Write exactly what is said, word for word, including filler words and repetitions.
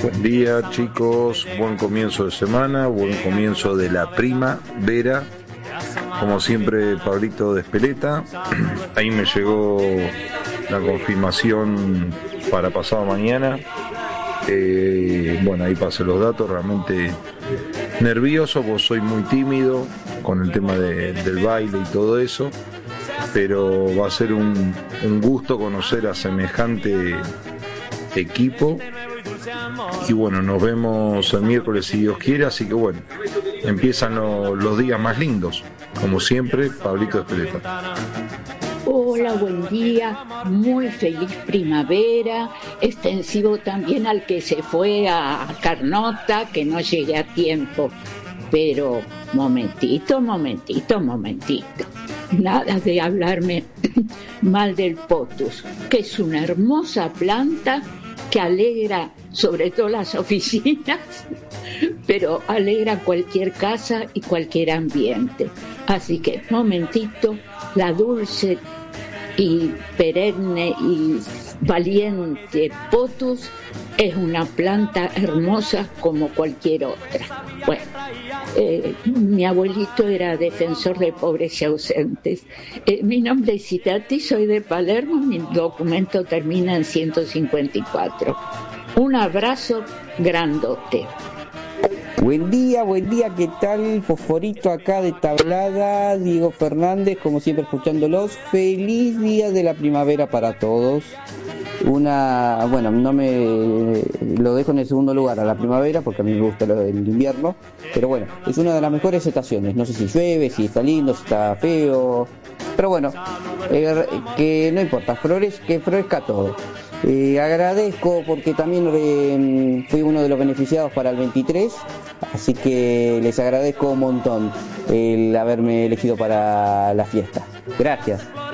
Buen día, chicos, buen comienzo de semana, buen comienzo de la primavera. Como siempre, Pablito de Espeleta. Ahí me llegó la confirmación para pasado mañana. Eh, bueno, ahí pasé los datos, realmente nervioso, porque soy muy tímido con el tema de, del baile y todo eso, pero va a ser un, un gusto conocer a semejante equipo. Y bueno, nos vemos el miércoles si Dios quiere, así que bueno, empiezan lo, los días más lindos. Como siempre, Pablito de Espeleta. Hola, buen día, muy feliz primavera, extensivo también al que se fue a Carnota, que no llegué a tiempo, pero momentito, momentito, momentito, nada de hablarme mal del potus, que es una hermosa planta que alegra sobre todo las oficinas, pero alegra cualquier casa y cualquier ambiente. Así que, momentito, la dulce y perenne y valiente potus es una planta hermosa como cualquier otra. Bueno, eh, mi abuelito era defensor de pobres y ausentes. Eh, mi nombre es Itati, soy de Palermo, mi documento termina en ciento cincuenta y cuatro. Un abrazo grandote. Buen día, buen día, ¿qué tal? Fosforito acá de Tablada, Diego Fernández, como siempre escuchándolos. Feliz día de la primavera para todos. Una, bueno, no me lo dejo en el segundo lugar a la primavera porque a mí me gusta lo del invierno, pero bueno, es una de las mejores estaciones. No sé si llueve, si está lindo, si está feo, pero bueno, eh, que no importa, flores, que florezca todo. Eh, agradezco porque también eh, fui uno de los beneficiados para el veintitrés, así que les agradezco un montón el haberme elegido para la fiesta. Gracias.